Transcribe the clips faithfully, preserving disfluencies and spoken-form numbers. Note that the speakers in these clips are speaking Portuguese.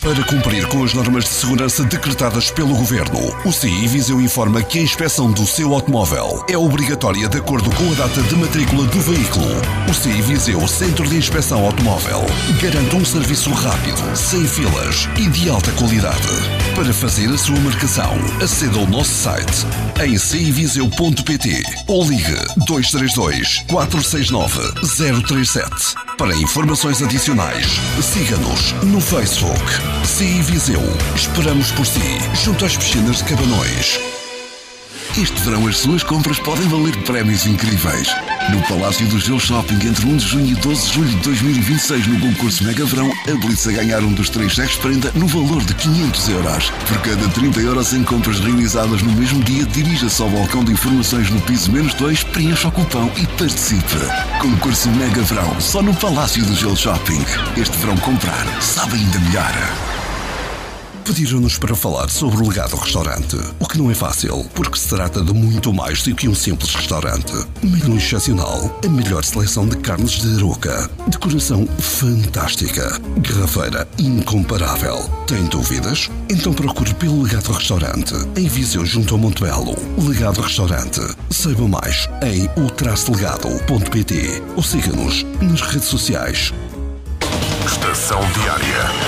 Para cumprir com as normas de segurança decretadas pelo Governo, o C I Viseu informa que a inspeção do seu automóvel é obrigatória de acordo com a data de matrícula do veículo. O C I Viseu Centro de Inspeção Automóvel garante um serviço rápido, sem filas e de alta qualidade. Para fazer a sua marcação, aceda ao nosso site em c i viseu ponto p t ou ligue dois três dois, quatro seis nove, zero três sete. Para informações adicionais, siga-nos no Facebook. C I Viseu. Esperamos por si, junto às piscinas de Cabanões. Este verão as suas compras podem valer prémios incríveis. No Palácio do Gelo Shopping, entre um de junho e doze de julho de dois mil e vinte e seis, no concurso Mega Verão, habilite-se a ganhar um dos três cheques de prenda no valor de quinhentos euros. Por cada trinta euros em compras realizadas no mesmo dia, dirija-se ao balcão de informações no piso menos dois, preencha o cupão e participe. Concurso Mega Verão, só no Palácio do Gelo Shopping. Este verão comprar sabe ainda melhor. Pediram-nos para falar sobre o Legado Restaurante, o que não é fácil, porque se trata de muito mais do que um simples restaurante. Menu excepcional, a melhor seleção de carnes de Aroca, decoração fantástica, garrafeira incomparável. Tem dúvidas? Então procure pelo Legado Restaurante, em Viseu junto ao Monte Belo. Legado Restaurante. Saiba mais em o traço legado ponto p t ou siga-nos nas redes sociais. Estação Diária.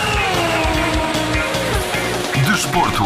Desporto.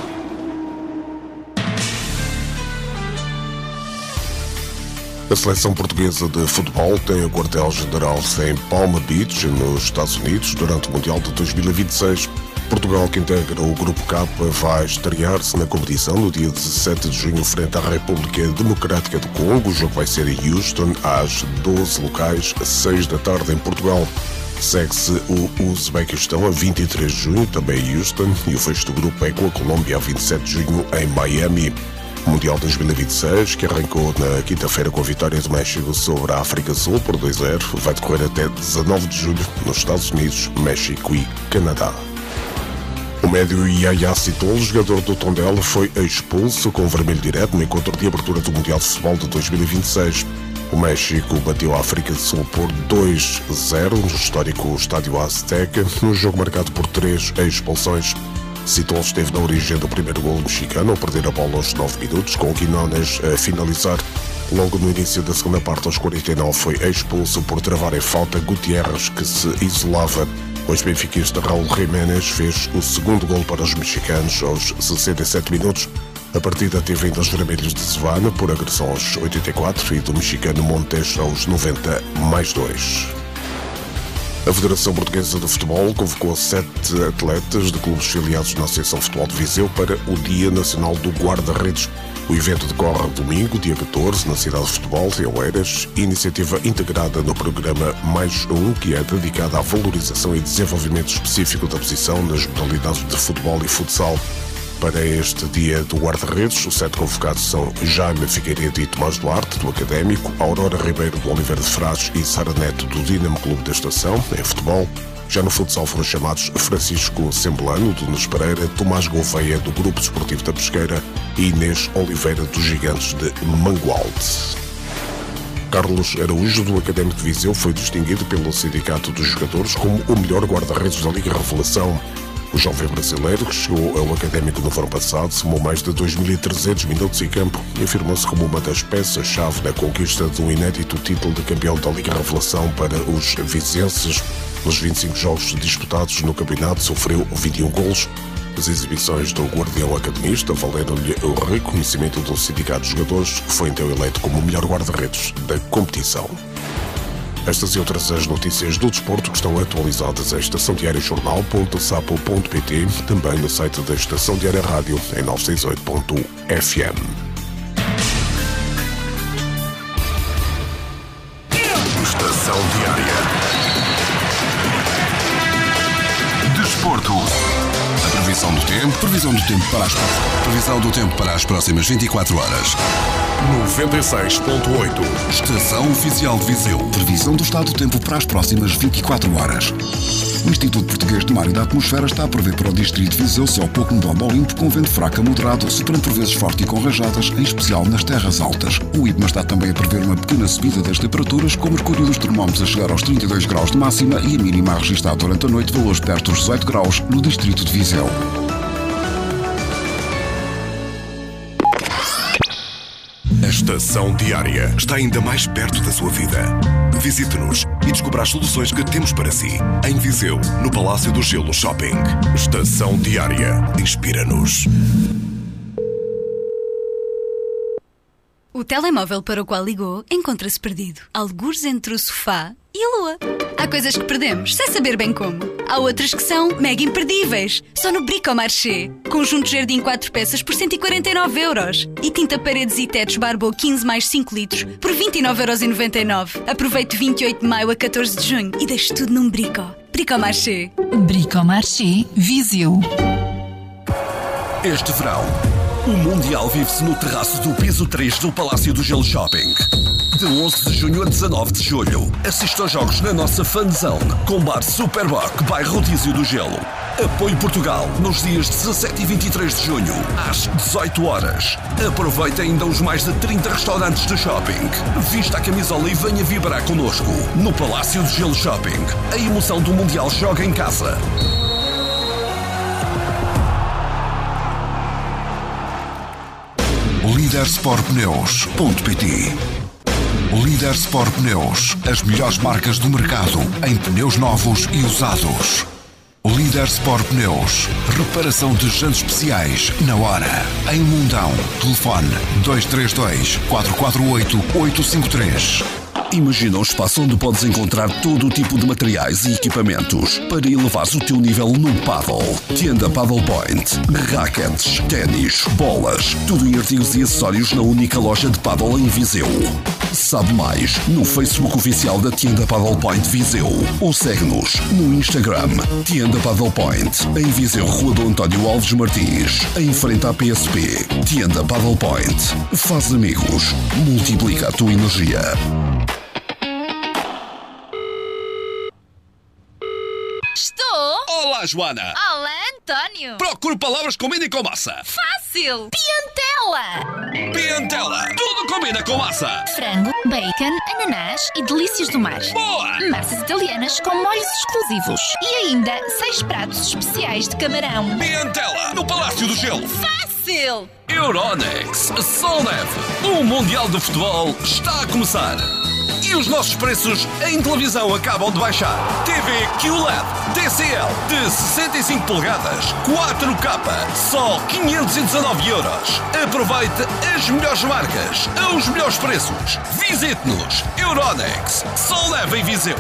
A seleção portuguesa de futebol tem o quartel-general em Palm Beach, nos Estados Unidos, durante o Mundial de dois mil e vinte e seis. Portugal, que integra o Grupo K, vai estrear-se na competição no dia dezassete de junho frente à República Democrática do Congo. O jogo vai ser em Houston, às doze locais, seis da tarde em Portugal. Segue-se o Uzbequistão a vinte e três de junho, também em Houston, e o fecho do grupo é com a Colômbia a vinte e sete de junho em Miami. O Mundial dois mil e vinte e seis, que arrancou na quinta-feira com a vitória do México sobre a África do Sul por dois a zero, vai decorrer até dezanove de julho nos Estados Unidos, México e Canadá. O médio Yaya Sitol, jogador do Tondela, foi expulso com vermelho direto no encontro de abertura do Mundial de Futebol de dois mil e vinte e seis. O México bateu a África do Sul por dois a zero no histórico Estádio Azteca, num jogo marcado por três expulsões. Sitol esteve na origem do primeiro golo mexicano, ao perder a bola aos nove minutos, com o Quinones a finalizar. Logo no início da segunda parte, aos quarenta e nove, foi expulso por travar em falta Gutiérrez, que se isolava. O ex-benfiquista Raul Jiménez fez o segundo golo para os mexicanos aos sessenta e sete minutos. A partida teve ainda os vermelhos de Savana por agressão aos oitenta e quatro e do mexicano Montes aos noventa mais dois. A Federação Portuguesa de Futebol convocou sete atletas de clubes filiados na Associação de Futebol de Viseu para o Dia Nacional do Guarda-Redes. O evento decorre domingo, dia catorze, na cidade de Futebol, em Oeiras, iniciativa integrada no programa Mais Um, que é dedicada à valorização e desenvolvimento específico da posição nas modalidades de futebol e futsal. Para este dia do guarda-redes, os sete convocados são Jaime Figueiredo e Tomás Duarte, do Académico, Aurora Ribeiro, do Oliveira de Frades e Sara Neto, do Dinamo Clube da Estação, em futebol. Já no futsal foram chamados Francisco Semblano, do Nunes Pereira, Tomás Gouveia, do Grupo Desportivo da Pesqueira e Inês Oliveira, dos Gigantes de Mangualde. Carlos Araújo, do Académico de Viseu, foi distinguido pelo Sindicato dos Jogadores como o melhor guarda-redes da Liga Revelação. O jovem brasileiro, que chegou ao Académico no verão passado, somou mais de dois mil e trezentos minutos em campo e afirmou-se como uma das peças-chave na conquista de um inédito título de campeão da Liga Revelação para os vizenses. Nos vinte e cinco jogos disputados no campeonato, sofreu vinte e um golos. As exibições do guardião academista valeram-lhe o reconhecimento do Sindicato de Jogadores, que foi então eleito como o melhor guarda-redes da competição. Estas e outras as notícias do desporto que estão atualizadas em estação diária jornal ponto sapo ponto pt, também no site da Estação Diária Rádio em novecentos e sessenta e oito ponto f m. Estação Diária. Desporto. A previsão do tempo, previsão do tempo para as previsão do tempo para as próximas vinte e quatro horas. noventa e seis ponto oito. Estação Oficial de Viseu. Previsão do estado do tempo para as próximas vinte e quatro horas. Instituto Português de Mar e da Atmosfera está a prever para o Distrito de Viseu céu pouco nublado ao limpo, com vento fraco a moderado, soprando por vezes forte e com rajadas, em especial nas terras altas. O I P M A está também a prever uma pequena subida das temperaturas, com o mercúrio dos termómetros a chegar aos trinta e dois graus de máxima e a mínima a registrar durante a noite valores perto dos dezoito graus no Distrito de Viseu. A Estação Diária está ainda mais perto da sua vida. Visite-nos e descubra as soluções que temos para si. Em Viseu, no Palácio do Gelo Shopping. Estação Diária. Inspira-nos. O telemóvel para o qual ligou encontra-se perdido, algures entre o sofá e a lua. Há coisas que perdemos, sem saber bem como. Há outras que são mega imperdíveis. Só no Bricomarché. Conjunto Jardim quatro peças por cento e quarenta e nove euros. E tinta paredes e tetos Barbeau quinze mais cinco litros por vinte e nove euros e noventa e nove. Aproveite vinte e oito de maio a catorze de junho e deixe tudo num Brico. Bricomarché. Bricomarché Viseu. Este verão, o Mundial vive-se no terraço do piso três do Palácio do Gelo Shopping. De onze de junho a dezanove de julho, assista aos jogos na nossa fanzone, com bar Superboc, bairro Rodízio do Gelo. Apoio Portugal, nos dias dezassete e vinte e três de junho, às dezoito horas. Aproveite ainda os mais de trinta restaurantes do shopping. Vista a camisola e venha vibrar connosco. No Palácio do Gelo Shopping, a emoção do Mundial joga em casa. Líder Sport Pneus ponto pt. Líder Sport Pneus, as melhores marcas do mercado em pneus novos e usados. Líder Sport Pneus, reparação de jantes especiais na hora. Em Mundão, telefone dois três dois, quatro quatro oito, oito cinco três. Imagina um espaço onde podes encontrar todo o tipo de materiais e equipamentos para elevares o teu nível no paddle. Tienda Paddle Point, raquetes, ténis, bolas, tudo em artigos e acessórios na única loja de paddle em Viseu. Sabe mais no Facebook oficial da Tienda Paddle Point Viseu ou segue-nos no Instagram Tienda Paddle Point, em Viseu, Rua do António Alves Martins, em frente à P S P. Tienda Paddle Point. Faz amigos, multiplica a tua energia. Estou? Olá, Joana! Olá, António! Procuro palavras que combinem com massa. Fácil! Piantela! Piantela! Tudo combina com massa! Frango, bacon, ananás e delícias do mar. Boa! Massas italianas com molhos exclusivos. E ainda seis pratos especiais de camarão. Piantela! No Palácio do Gelo! Fácil! Euronext, Solneve, o Mundial de Futebol está a começar. E os nossos preços em televisão acabam de baixar. T V Q L E D D C L de sessenta e cinco polegadas, quatro K, só quinhentos e dezanove euros. Aproveite as melhores marcas, aos melhores preços. Visite-nos. Euronext, Solneve em Viseu.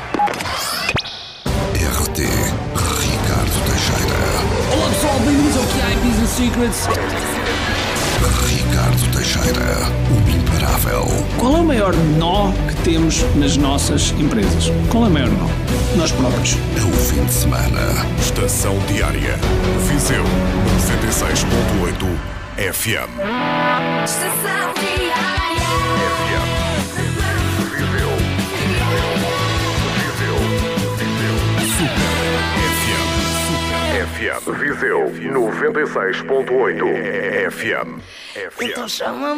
R T Ricardo Teixeira. Olá pessoal, bem-vindos ao Q I Business Secrets. Ricardo Teixeira, o imparável. Qual é o maior nó que temos nas nossas empresas? Qual é o maior nó? Nós próprios. É o fim de semana. Estação Diária. Viseu, noventa e seis ponto oito F M. Estação Diária. F M. Viseu. Viseu. Viseu. Super F M. Super F M. Viseu, noventa e seis ponto oito F M. F M. Então chama